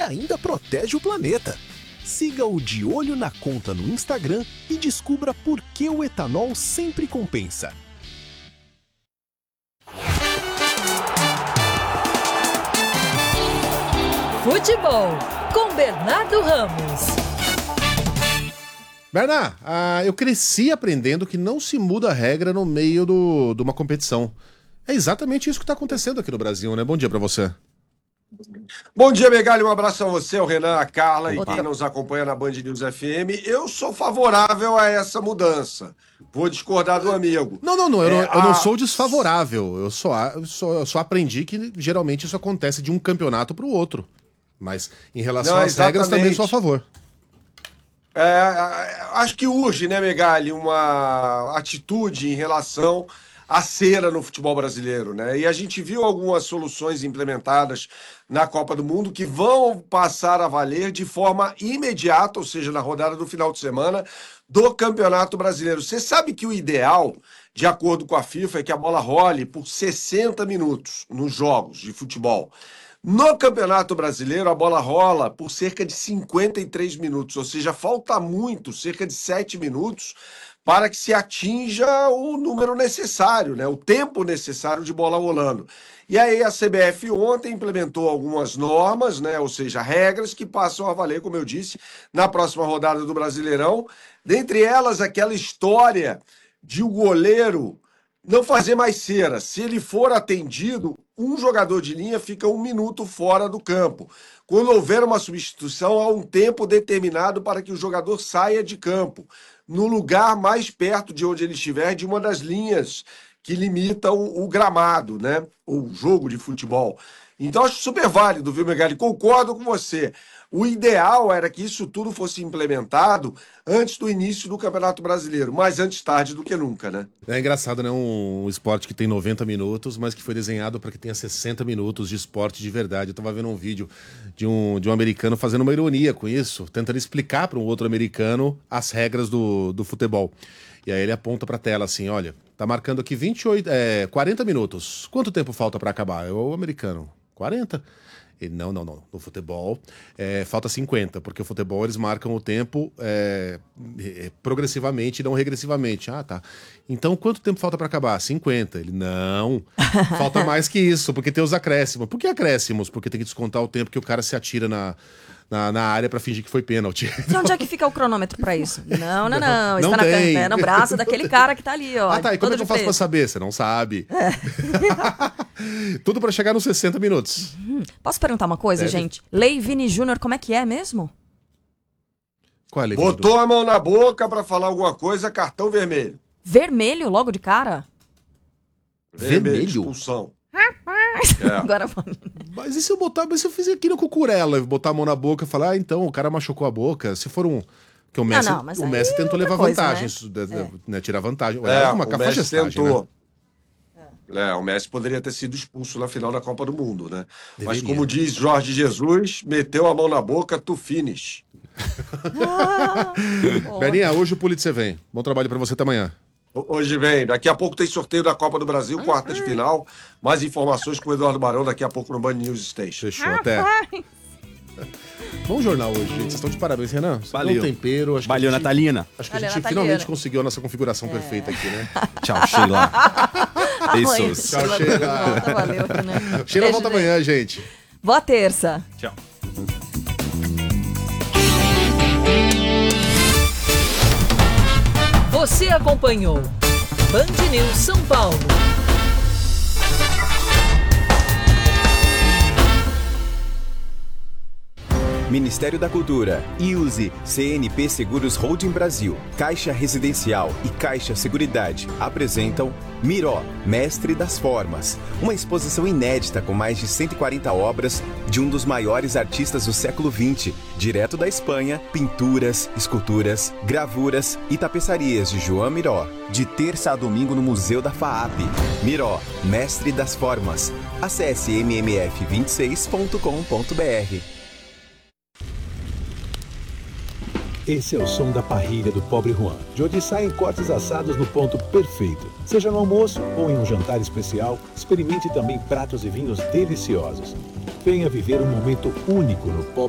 ainda protege o planeta. Siga o De Olho na Conta no Instagram e descubra por que o etanol sempre compensa. Futebol, com Bernardo Ramos. Bernardo, eu cresci aprendendo que não se muda a regra no meio de uma competição. É exatamente isso que está acontecendo aqui no Brasil, né? Bom dia para você. Bom dia, Megali. Um abraço a você, ao Renan, a Carla e quem nos acompanha na Band News FM. Eu sou favorável a essa mudança. Vou discordar do amigo. Não, eu não sou desfavorável. Eu só aprendi que geralmente isso acontece de um campeonato para o outro. Mas em relação às regras também sou a favor. Acho que urge, né, Megali, uma atitude em relação à cera no futebol brasileiro, né? E a gente viu algumas soluções implementadas na Copa do Mundo que vão passar a valer de forma imediata, ou seja, na rodada do final de semana do Campeonato Brasileiro. Você sabe que o ideal, de acordo com a FIFA, é que a bola role por 60 minutos nos jogos de futebol. No Campeonato Brasileiro, a bola rola por cerca de 53 minutos, ou seja, falta muito, cerca de 7 minutos, para que se atinja o número necessário, né? O tempo necessário de bola rolando. E aí a CBF ontem implementou algumas normas, né? Ou seja, regras que passam a valer, como eu disse, na próxima rodada do Brasileirão. Dentre elas, aquela história de o goleiro não fazer mais cera. Se ele for atendido, um jogador de linha fica 1 minuto fora do campo. Quando houver uma substituição, há um tempo determinado para que o jogador saia de campo, no lugar mais perto de onde ele estiver, de uma das linhas que limitam o gramado, né? O jogo de futebol. Então, acho super válido, viu, Megali? Concordo com você. O ideal era que isso tudo fosse implementado antes do início do Campeonato Brasileiro, mas antes tarde do que nunca, né? É engraçado, né? Um esporte que tem 90 minutos, mas que foi desenhado para que tenha 60 minutos de esporte de verdade. Eu estava vendo um vídeo de um americano fazendo uma ironia com isso, tentando explicar para um outro americano as regras do futebol. E aí ele aponta para a tela assim, olha, tá marcando aqui 40 minutos. Quanto tempo falta para acabar? O americano, 40? Ele, não. No futebol falta 50, porque o futebol eles marcam o tempo progressivamente e não regressivamente. Ah, tá. Então quanto tempo falta para acabar? 50. Ele, não. Falta mais que isso, porque tem os acréscimos. Por que acréscimos? Porque tem que descontar o tempo que o cara se atira na área pra fingir que foi pênalti. E onde é que fica o cronômetro pra isso? Não. Está no braço daquele cara que tá ali, ó. Ah, tá. E como é que eu faço pra saber? Você não sabe. Tudo pra chegar nos 60 minutos. Posso perguntar uma coisa, gente? Lei Vini Júnior, como é que é mesmo? Qual é a lei? Botou a mão na boca pra falar alguma coisa, cartão vermelho. Vermelho logo de cara? Vermelho? Expulsão. Agora Mas e se eu fizer aqui no Cucurella, botar a mão na boca e falar, então, o cara machucou a boca, se for um... Que o Messi tentou levar vantagem, né? Tirar vantagem. Uma cafajestagem, tentou. Né? O Messi poderia ter sido expulso na final da Copa do Mundo, né? Deveria. Mas como diz Jorge Jesus, meteu a mão na boca, tu finish. Beninha, hoje o Pulitzer vem. Bom trabalho pra você até amanhã. Hoje vem. Daqui a pouco tem sorteio da Copa do Brasil, quarta de final. Mais informações com o Eduardo Barão daqui a pouco no Band News Station. Fechou, até. Bom jornal hoje, gente. Vocês estão de parabéns, Renan. Valeu. Bom tempero. Valeu, Natalina. Acho que a gente finalmente conseguiu a nossa configuração perfeita aqui, né? Tchau, Sheila. Isso. Tchau, Sheila. Valeu, Renan. Sheila volta amanhã, gente. Boa terça. Tchau. Você acompanhou Band News São Paulo. Ministério da Cultura, IUSE, CNP Seguros Holding Brasil, Caixa Residencial e Caixa Seguridade apresentam Miró, Mestre das Formas, uma exposição inédita com mais de 140 obras de um dos maiores artistas do século XX, direto da Espanha, pinturas, esculturas, gravuras e tapeçarias de João Miró, de terça a domingo no Museu da FAAP. Miró, Mestre das Formas. Acesse mmf26.com.br. Esse é o som da parrilha do Pobre Juan, de onde saem cortes assados no ponto perfeito. Seja no almoço ou em um jantar especial, experimente também pratos e vinhos deliciosos. Venha viver um momento único no Pobre